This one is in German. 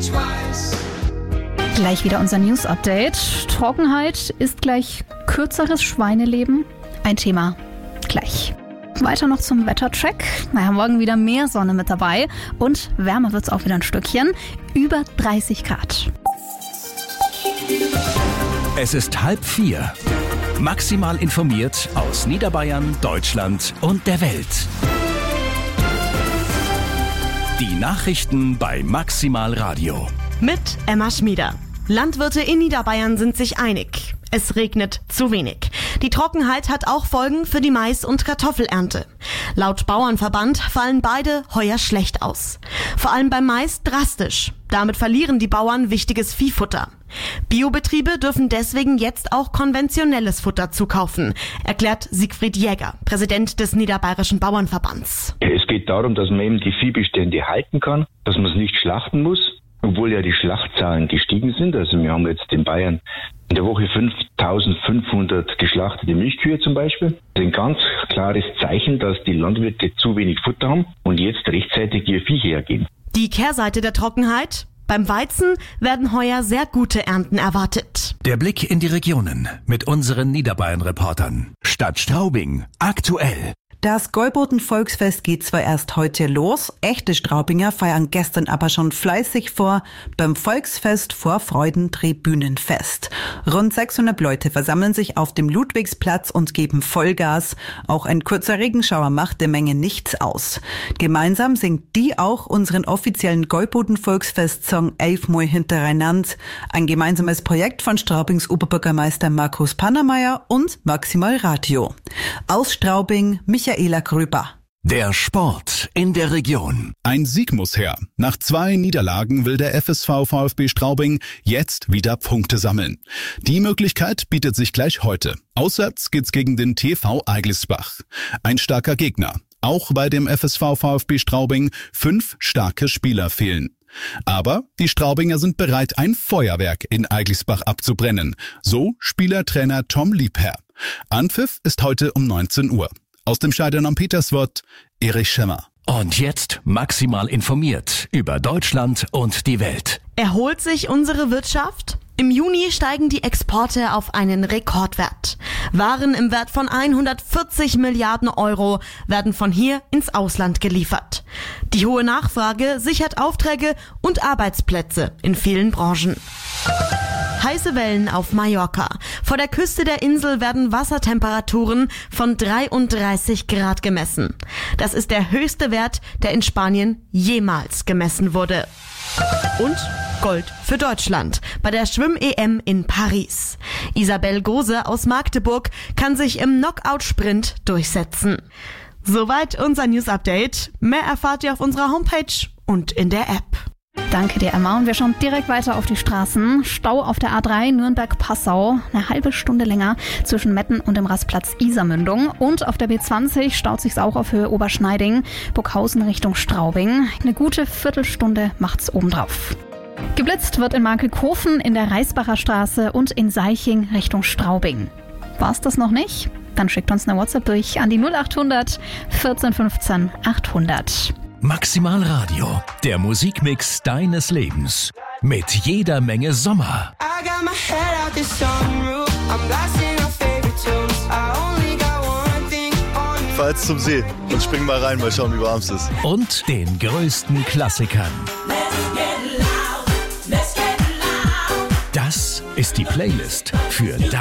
Gleich wieder unser News-Update. Trockenheit ist gleich kürzeres Schweineleben. Ein Thema gleich. Weiter noch zum Wettercheck. Morgen wieder mehr Sonne mit dabei und wärmer wird es auch wieder ein Stückchen. Über 30 Grad. Es ist 3:30. Maximal informiert aus Niederbayern, Deutschland und der Welt. Die Nachrichten bei Maximal Radio. Mit Emma Schmieder. Landwirte in Niederbayern sind sich einig. Es regnet zu wenig. Die Trockenheit hat auch Folgen für die Mais- und Kartoffelernte. Laut Bauernverband fallen beide heuer schlecht aus. Vor allem beim Mais drastisch. Damit verlieren die Bauern wichtiges Viehfutter. Biobetriebe dürfen deswegen jetzt auch konventionelles Futter zukaufen, erklärt Siegfried Jäger, Präsident des Niederbayerischen Bauernverbands. Es geht darum, dass man eben die Viehbestände halten kann, dass man es nicht schlachten muss, obwohl ja die Schlachtzahlen gestiegen sind. Also wir haben jetzt in Bayern in der Woche 5.500 geschlachtete Milchkühe zum Beispiel. Das ist ein ganz klares Zeichen, dass die Landwirte zu wenig Futter haben und jetzt rechtzeitig ihr Vieh hergeben. Die Kehrseite der Trockenheit? Beim Weizen werden heuer sehr gute Ernten erwartet. Der Blick in die Regionen mit unseren Niederbayern-Reportern. Stadt Straubing, aktuell. Das Gäuboden-Volksfest geht zwar erst heute los, echte Straubinger feiern gestern aber schon fleißig vor beim Volksfest vor Freudentribünenfest. Rund 600 Leute versammeln sich auf dem Ludwigsplatz und geben Vollgas. Auch ein kurzer Regenschauer macht der Menge nichts aus. Gemeinsam singt die auch unseren offiziellen Gäuboden-Volksfest-Song 11 Mal hintereinander. Ein gemeinsames Projekt von Straubings Oberbürgermeister Markus Pannermeier und Maximal Radio. Aus Straubing, Michaela Gröber. Der Sport in der Region. Ein Sieg muss her. Nach 2 Niederlagen will der FSV VfB Straubing jetzt wieder Punkte sammeln. Die Möglichkeit bietet sich gleich heute. Auswärts geht's gegen den TV Eiglisbach. Ein starker Gegner. Auch bei dem FSV VfB Straubing 5 starke Spieler fehlen. Aber die Straubinger sind bereit, ein Feuerwerk in Eiglisbach abzubrennen. So Spielertrainer Tom Liebherr. Anpfiff ist heute um 19 Uhr. Aus dem Stadion am Peterswort, Erich Schemmer. Und jetzt maximal informiert über Deutschland und die Welt. Erholt sich unsere Wirtschaft? Im Juni steigen die Exporte auf einen Rekordwert. Waren im Wert von 140 Milliarden Euro werden von hier ins Ausland geliefert. Die hohe Nachfrage sichert Aufträge und Arbeitsplätze in vielen Branchen. Heiße Wellen auf Mallorca. Vor der Küste der Insel werden Wassertemperaturen von 33 Grad gemessen. Das ist der höchste Wert, der in Spanien jemals gemessen wurde. Und Gold für Deutschland bei der Schwimm-EM in Paris. Isabel Gose aus Magdeburg kann sich im Knockout-Sprint durchsetzen. Soweit unser News-Update. Mehr erfahrt ihr auf unserer Homepage und in der App. Danke dir, Emma. Und wir schauen direkt weiter auf die Straßen. Stau auf der A3 Nürnberg-Passau. Eine halbe Stunde länger zwischen Metten und dem Rastplatz Isarmündung. Und auf der B20 staut sich's auch auf Höhe Oberschneiding, Burghausen Richtung Straubing. Eine gute Viertelstunde macht's obendrauf. Geblitzt wird in Markelkofen, in der Reisbacher Straße und in Seiching Richtung Straubing. War's das noch nicht? Dann schickt uns eine WhatsApp durch an die 0800 14 15 800. Maximal Radio, der Musikmix deines Lebens. Mit jeder Menge Sommer. Fahr jetzt zum See und spring mal rein, mal schauen, wie warm es ist. Und den größten Klassikern. Das ist die Playlist für